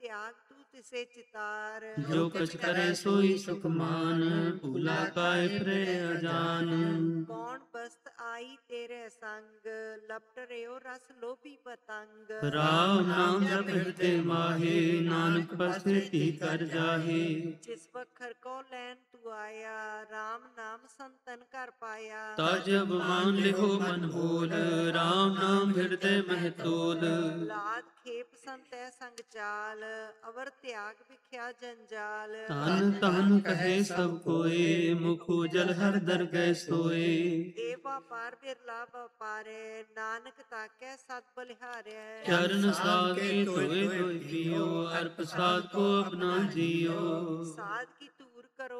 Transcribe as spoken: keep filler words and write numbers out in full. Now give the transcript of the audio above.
ਤਿਆਗ ਤੂੰ ਤਿਸੇ ਚਿਤਾਰ। ਜੋ ਕਛ ਕਰੈ ਸੋਈ ਸੁਖ ਮਾਨ, ਭੂਲਾ ਕਾਇ ਫਿਰੇ ਅਜਾਨ। ਕੌਣ ਬਸਤ ਆਈ ਤੇਰੇ ਸੰਗ, ਲਪਟ ਰਿਓ ਰਸ ਲੋਭੀ ਪਤੰਗ। ਰਾਮ ਨਾਮ ਜਪ ਹਿਰਦੇ ਮਾਹੇ, ਨਾਨਕ ਬਸਤੀ ਕਰ ਜਾਹੇ। ਜਿਸ ਵਖਰ ਕੋ ਲੈਣ ਤੂੰ ਆਇਆ, ਰਾਮ ਨਾਮ ਸੰਤਨ ਕਰ ਪਾਇਆ। ਤਜ ਅਭਿਮਾਨ ਲਿਹੋ ਮਨ ਬੋਲ, ਰਾਮ ਨਾਮ ਹਿਰਦੇ ਮਹਿ ਤੋਲ। ਲਾਦ ਖੇਪ ਸੰਤੈ ਸੰਗ ਚਾਲ, ਅਵਰ ਤਿਆਗ ਵਿਖਿਆ ਜੰਜਾਲ। ਧਨ ਧਨ ਕਹੇ ਸਭ ਕੋਏ, ਮੁਖ ਉਜਲ ਹਰ ਦਰਗਹਿ ਸੋਏ। ਇਹ ਵਪਾਰ ਬਿਰਲਾ ਵਪਾਰੈ, ਨਾਨਕ ਤਾਕੈ ਸਤ ਬਲਿਹਾਰੈ। ਚਰਨ ਸਾਧ ਕੇ ਧੋਏ ਧੋਏ ਪੀਓ, ਅਰ ਪ੍ਰਸਾਦ ਕੋ ਆਪਣਾ ਜੀਓ। ਸਾਧ ਕੀ ਧੂਰ ਕਰੋ